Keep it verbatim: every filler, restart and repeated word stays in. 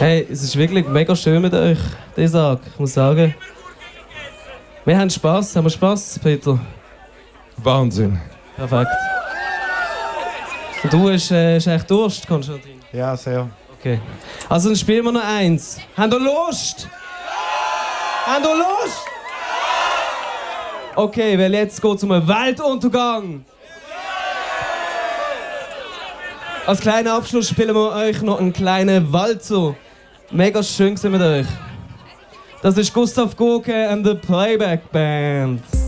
Hey, es ist wirklich mega schön mit euch, dieser Tag, ich muss sagen. Wir haben Spass. Haben wir Spass, Peter? Wahnsinn. Perfekt. Und du hast, äh, hast echt Durst, Konstantin? Ja, sehr. Okay. Also dann spielen wir noch eins. Habt ihr Lust? Ja! Habt ihr Lust? Ja! Okay, weil jetzt geht es um einen Weltuntergang. Als kleiner Abschluss spielen wir euch noch einen kleinen Walzer. Mega schön mit euch. Das ist Gustav Gurke and the Playback Band.